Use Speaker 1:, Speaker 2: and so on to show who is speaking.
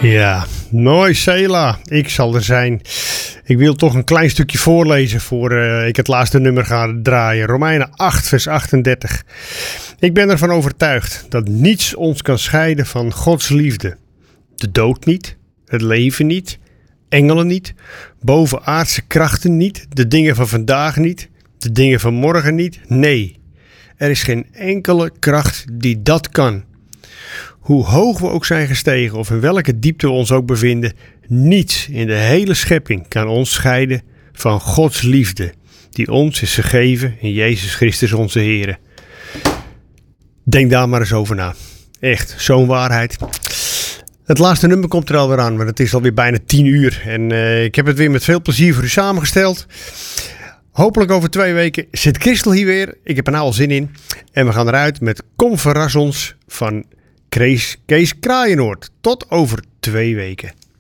Speaker 1: Ja, mooi Sela. Ik zal er zijn. Ik wil toch een klein stukje voorlezen voor ik het laatste nummer ga draaien. Romeinen 8 vers 38. Ik ben ervan overtuigd dat niets ons kan scheiden van Gods liefde. De dood niet, het leven niet, engelen niet, bovenaardse krachten niet, de dingen van vandaag niet, de dingen van morgen niet. Nee, er is geen enkele kracht die dat kan. Hoe hoog we ook zijn gestegen of in welke diepte we ons ook bevinden, niets in de hele schepping kan ons scheiden van Gods liefde, die ons is gegeven in Jezus Christus onze Heer. Denk daar maar eens over na. Echt, zo'n waarheid. Het laatste nummer komt er alweer aan, want het is alweer bijna 10 uur. En ik heb het weer met veel plezier voor u samengesteld. Hopelijk over 2 weken zit Christel hier weer. Ik heb er nou al zin in. En we gaan eruit met Kom verras ons van Kees Kraaienoord. Tot over 2 weken.